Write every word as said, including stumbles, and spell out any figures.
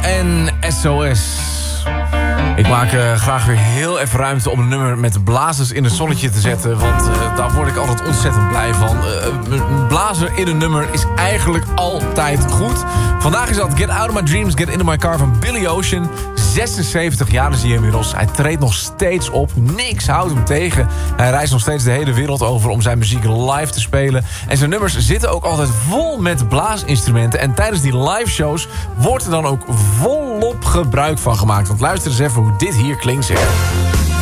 en S O S. Ik maak uh, graag weer heel even ruimte om een nummer met blazers in het zonnetje te zetten. Want uh, daar word ik altijd ontzettend blij van. Uh, een blazer in een nummer is eigenlijk altijd goed. Vandaag is dat Get Out of My Dreams, Get Into My Car van Billy Ocean. zesenzeventig jaar is hij inmiddels. Hij treedt nog steeds op. Niks houdt hem tegen. Hij reist nog steeds de hele wereld over om zijn muziek live te spelen. En zijn nummers zitten ook altijd vol met blaasinstrumenten. En tijdens die live shows wordt er dan ook volop gebruik van gemaakt. Want luister eens even hoe dit hier klinkt, zeg.